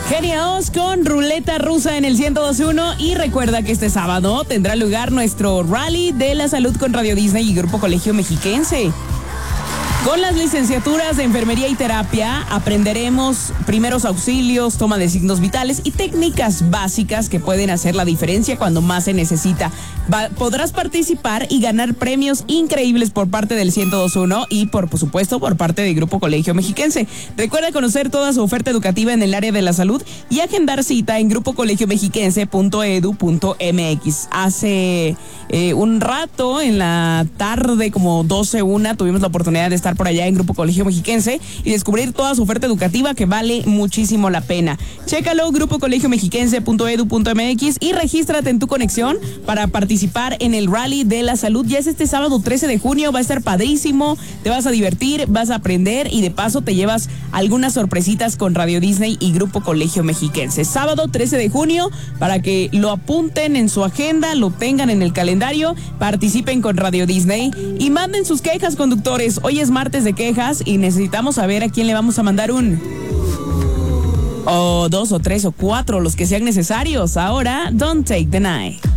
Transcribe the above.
Geniaos con Ruleta Rusa en el 102.1 y recuerda que este sábado tendrá lugar nuestro Rally de la Salud con Radio Disney y Grupo Colegio Mexiquense. Con las licenciaturas de Enfermería y Terapia aprenderemos primeros auxilios, toma de signos vitales y técnicas básicas que pueden hacer la diferencia cuando más se necesita. Podrás participar y ganar premios increíbles por parte del 102.1 y por supuesto por parte del Grupo Colegio Mexiquense. Recuerda conocer toda su oferta educativa en el área de la salud y agendar cita en grupocolegiomexiquense.edu.mx. Hace un rato, en la tarde, como 12:01, tuvimos la oportunidad de estar por allá en Grupo Colegio Mexiquense y descubrir toda su oferta educativa que vale muchísimo la pena. Chécalo, grupocolegiomexiquense.edu.mx y regístrate en tu conexión para participar en el Rally de la Salud. Ya es este sábado 13 de junio, va a estar padrísimo, te vas a divertir, vas a aprender y de paso te llevas algunas sorpresitas con Radio Disney y Grupo Colegio Mexiquense. Sábado 13 de junio, para que lo apunten en su agenda, lo tengan en el calendario, participen con Radio Disney y manden sus quejas, conductores. Hoy es martes de quejas y necesitamos saber a quién le vamos a mandar o 2 o 3 o 4, los que sean necesarios. Ahora, Don't Take the Night.